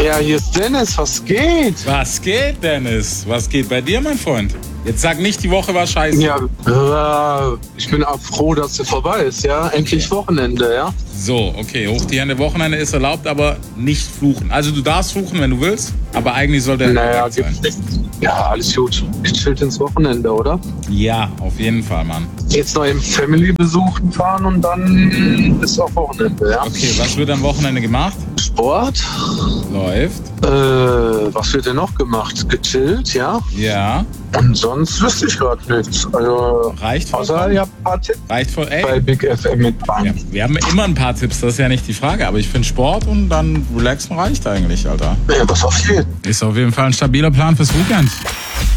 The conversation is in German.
Ja, hier ist Dennis, was geht? Was geht, Dennis? Was geht bei dir, mein Freund? Jetzt sag nicht, die Woche war scheiße. Ja, ich bin auch froh, dass sie vorbei ist, ja. Endlich Wochenende, ja. So, okay, hoch die Hände. Wochenende ist erlaubt, aber nicht fluchen. Also du darfst fluchen, wenn du willst, aber eigentlich sollte er Naja, sein. gibt's nicht. Ja, alles gut. Gechillt ins Wochenende, oder? Ja, auf jeden Fall, Mann. Jetzt noch im Family-Besuch fahren und dann ist auch Wochenende, ja. Okay, was wird am Wochenende gemacht? Sport? Läuft. Was wird denn noch gemacht? Gechillt, ja. Ja. Und sonst wüsste ich gerade nichts. Also, Reicht voll. außer ihr habt ein paar Tipps Reicht voll. Ey. bei Big FM mit Bahn. Ja, wir haben immer ein paar Tipps, das ist ja nicht die Frage. Aber ich finde Sport und dann relaxen reicht eigentlich, Alter. Ja, das auf jeden. Ist auf jeden Fall ein stabiler Plan fürs Weekend.